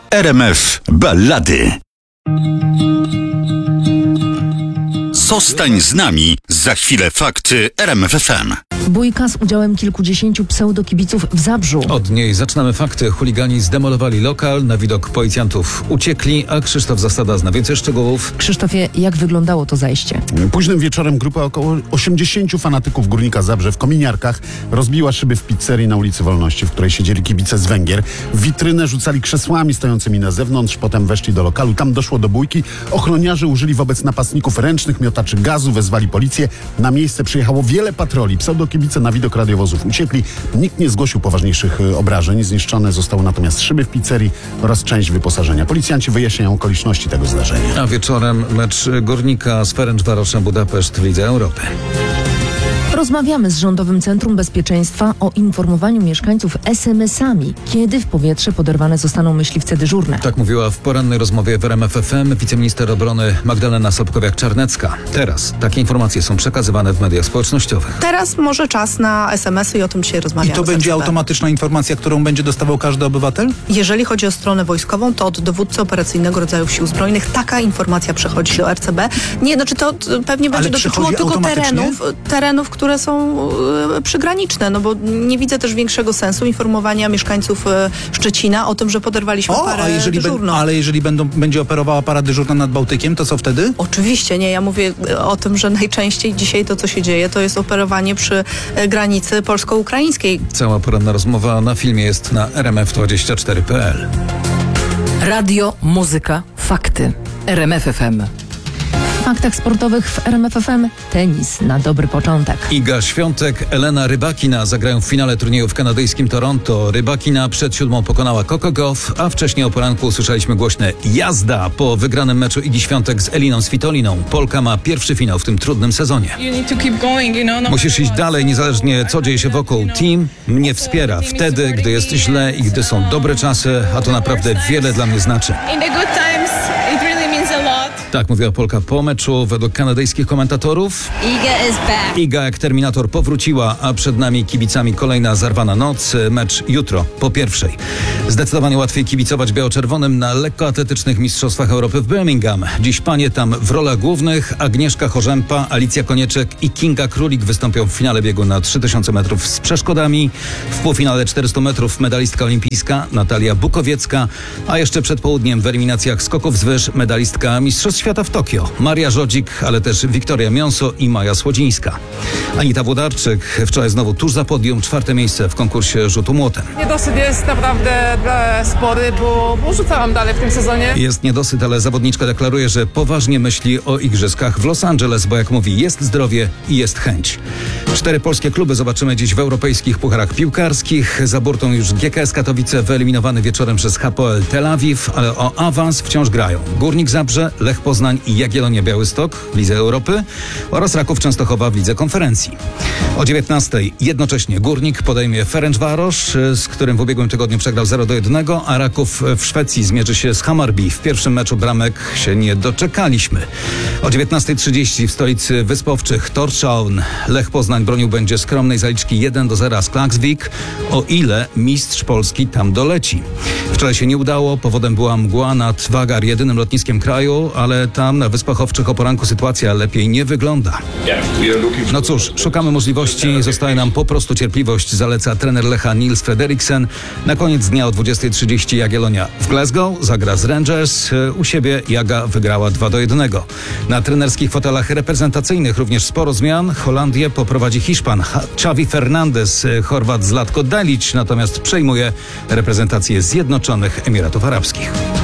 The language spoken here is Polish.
RMF Ballady. Zostań z nami, za chwilę fakty RMF FM. Bójka z udziałem kilkudziesięciu pseudokibiców w Zabrzu. Od niej zaczynamy fakty. Chuligani zdemolowali lokal, na widok policjantów uciekli, a Krzysztof Zasada zna więcej szczegółów. Krzysztofie, jak wyglądało to zajście? Późnym wieczorem grupa około 80 fanatyków Górnika Zabrze w kominiarkach rozbiła szyby w pizzerii na ulicy Wolności, w której siedzieli kibice z Węgier. W witrynę rzucali krzesłami stojącymi na zewnątrz, potem weszli do lokalu. Tam doszło do bójki. Ochroniarze użyli wobec napastników ręcznych miotaczy gazu, wezwali policję. Na miejsce przyjechało wiele patroli. Pseudokibice na widok radiowozów uciekli. Nikt nie zgłosił poważniejszych obrażeń. Zniszczone zostały natomiast szyby w pizzerii oraz część wyposażenia. Policjanci wyjaśniają okoliczności tego zdarzenia. A wieczorem mecz Górnika z Ferencvaroszem Budapeszt w Lidze Europy. Rozmawiamy z Rządowym Centrum Bezpieczeństwa o informowaniu mieszkańców SMS-ami, kiedy w powietrze poderwane zostaną myśliwce dyżurne. Tak mówiła w porannej rozmowie w RMF FM wiceminister obrony Magdalena Sobkowiak-Czarnecka. Teraz takie informacje są przekazywane w mediach społecznościowych. Teraz może czas na SMS-y i o tym dzisiaj rozmawiamy. I to będzie automatyczna informacja, którą będzie dostawał każdy obywatel? Jeżeli chodzi o stronę wojskową, to od dowódcy operacyjnego rodzajów sił zbrojnych taka informacja przechodzi do RCB. Nie, znaczy to pewnie będzie dotyczyło tylko terenów, które są przygraniczne, no bo nie widzę też większego sensu informowania mieszkańców Szczecina o tym, że poderwaliśmy parę dyżurną. Ale jeżeli będzie operowała para dyżurna nad Bałtykiem, to co wtedy? Oczywiście nie, ja mówię o tym, że najczęściej dzisiaj to, co się dzieje, to jest operowanie przy granicy polsko-ukraińskiej. Cała poranna rozmowa na filmie jest na rmf24.pl. Radio, muzyka, fakty. RMF FM. W faktach sportowych w RMF FM tenis na dobry początek. Iga Świątek, Elena Rybakina zagrają w finale turnieju w kanadyjskim Toronto. Rybakina przed 7 pokonała Coco Gauff, a wcześniej o poranku usłyszeliśmy głośne jazda po wygranym meczu Igi Świątek z Eliną Svitoliną. Polka ma pierwszy finał w tym trudnym sezonie. Musisz iść dalej, niezależnie co dzieje się wokół. Team mnie wspiera wtedy, gdy jest źle i gdy są dobre czasy, a to naprawdę wiele dla mnie znaczy. Tak mówiła Polka po meczu. Według kanadyjskich komentatorów Iga jak terminator powróciła, a przed nami kibicami kolejna zarwana noc. Mecz jutro po pierwszej. Zdecydowanie łatwiej kibicować biało-czerwonym na lekkoatletycznych mistrzostwach Europy w Birmingham. Dziś panie tam w rolach głównych Agnieszka Chorzępa, Alicja Konieczek i Kinga Królik wystąpią w finale biegu na 3000 metrów z przeszkodami. W półfinale 400 metrów medalistka olimpijska Natalia Bukowiecka, a jeszcze przed południem w eliminacjach skoków z wyż medalistka Mistrzostw Świata w Tokio. Maria Żodzik, ale też Wiktoria Miąso i Maja Słodzińska. Anita Włodarczyk wczoraj znowu tuż za podium, 4. miejsce w konkursie rzutu młotem. Niedosyt jest naprawdę spory, bo rzucałam dalej w tym sezonie. Jest niedosyt, ale zawodniczka deklaruje, że poważnie myśli o igrzyskach w Los Angeles, bo jak mówi, jest zdrowie i jest chęć. 4 polskie kluby zobaczymy dziś w europejskich pucharach piłkarskich. Za burtą już GKS Katowice, wyeliminowany wieczorem przez Hapoel Tel Awiw, ale o awans wciąż grają Górnik Zabrze, Lech Poznań i Jagiellonia Białystok w Lidze Europy oraz Raków Częstochowa w Lidze Konferencji. O 19:00 jednocześnie Górnik podejmie Ferencvarosz, z którym w ubiegłym tygodniu przegrał 0-1, a Raków w Szwecji zmierzy się z Hammarby. W pierwszym meczu bramek się nie doczekaliśmy. O 19:30 w stolicy Wyspowczych Tórshavn Lech Poznań bronił będzie skromnej zaliczki 1-0 z Klaksvik, o ile mistrz Polski tam doleci. Wczoraj się nie udało, powodem była mgła nad Vagar, jedynym lotniskiem kraju, ale tam na Wyspach Owczych o poranku sytuacja lepiej nie wygląda. No cóż, szukamy możliwości, zostaje nam po prostu cierpliwość, zaleca trener Lecha Nils Frederiksen. Na koniec dnia o 20:30 Jagiellonia w Glasgow zagra z Rangers. U siebie Jaga wygrała 2-1. Na trenerskich fotelach reprezentacyjnych również sporo zmian. Holandię poprowadzi Hiszpan Xavi Fernandez, Chorwat Zlatko Dalić natomiast przejmuje reprezentację Zjednoczonych Emiratów Arabskich.